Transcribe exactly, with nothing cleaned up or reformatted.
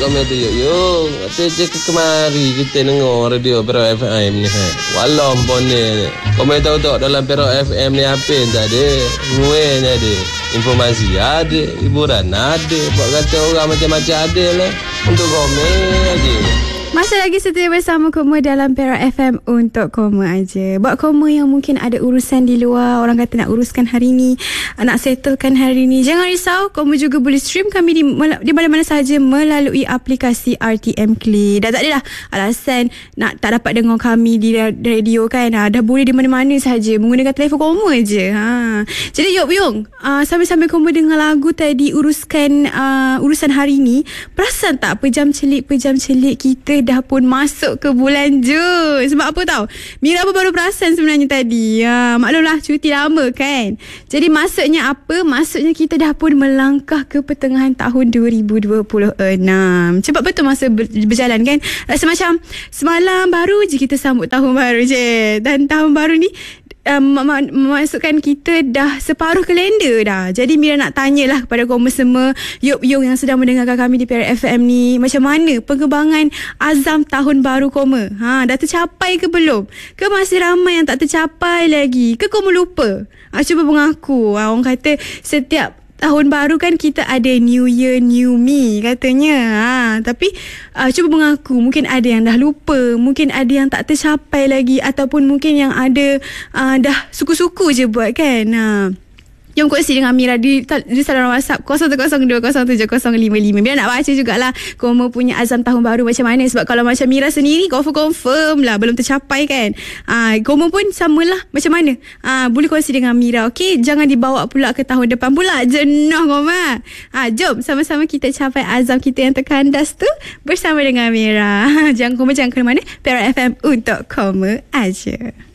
kami tu yuk yuk. Kata je ke kemari kita dengar radio Perak F M ni. Ha. Walau pun ni. Kami tahu tak dalam Perak F M ni apa yang tak ada. Nguyen ada. Informasi ada. Hiburan ada. Buat kata orang macam-macam ada lah. Untuk kami aja. Masih lagi setia bersama Koma dalam Perak F M untuk Koma aja. Buat Koma yang mungkin ada urusan di luar, orang kata nak uruskan hari ni, nak settlekan hari ni, jangan risau. Koma juga boleh stream kami di, di mana-mana sahaja melalui aplikasi R T M Click. Dah tak adalah alasan nak tak dapat dengar kami di radio kan. Ha, dah boleh di mana-mana sahaja menggunakan telefon Koma je. Ha. Jadi yuk yung, uh, sambil-sambil Koma dengar lagu tadi, uruskan uh, urusan hari ni. Perasan tak pejam celik-pejam celik kita dah pun masuk ke bulan Jun. Sebab apa tahu? Mira pun baru perasan sebenarnya tadi. Ha, maklumlah cuti lama kan. Jadi maksudnya apa? Maksudnya kita dah pun melangkah ke pertengahan tahun dua ribu dua puluh enam. Cepat betul masa berjalan kan. Semacam semalam baru je kita sambut tahun baru je. Dan tahun baru ni Um, memasukkan kita dah separuh kalender dah. Jadi Mira nak tanyalah kepada Koma semua, yuk-yuk yang sedang mendengarkan kami di Perak F M ni, macam mana pengembangan azam tahun baru Koma? Ha, dah tercapai ke belum? Ke masih ramai yang tak tercapai lagi? Ke Koma lupa? Ha, cuba mengaku. Ha, orang kata setiap tahun baru kan kita ada New Year, New Me katanya. Ha, tapi uh, cuba mengaku, mungkin ada yang dah lupa, mungkin ada yang tak tercapai lagi, ataupun mungkin yang ada uh, dah suku-suku je buat kan. Ha. Jom kongsi dengan Mira di, di saluran WhatsApp kosong kosong dua kosong tujuh kosong lima lima. Biar nak baca jugalah Koma punya azam tahun baru macam mana. Sebab kalau macam Mira sendiri confirm-confirm lah belum tercapai kan. Ha, Koma pun samalah macam mana. Ha, boleh kongsi dengan Mira. Okey, jangan dibawa pula ke tahun depan pula. Jenuh Koma. Ha, jom sama-sama kita capai azam kita yang terkandas tu bersama dengan Mira. Jangan Koma jangan ke mana. Perak F M untuk Koma aja.